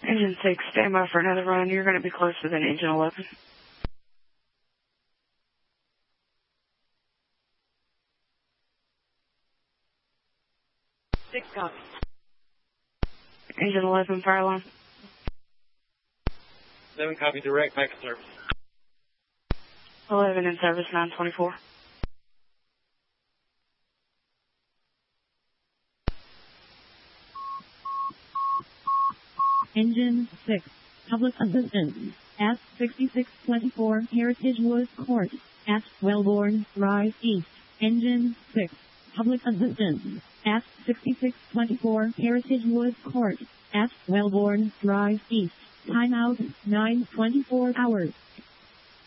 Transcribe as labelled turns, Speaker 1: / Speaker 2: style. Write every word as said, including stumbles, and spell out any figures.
Speaker 1: Engine six, stand by for another run. You're going to be closer than engine eleven.
Speaker 2: six copy.
Speaker 1: Engine eleven, fire alarm.
Speaker 2: seven copy, direct, back to service.
Speaker 1: eleven in service, nine twenty-four.
Speaker 3: Engine six, public assistance, at sixty-six twenty-four Heritage Woods Court, at Wellborn Drive East. Engine six, public assistance, at sixty-six twenty-four Heritage Woods Court, at Wellborn Drive East. Timeout, nine twenty-four hours.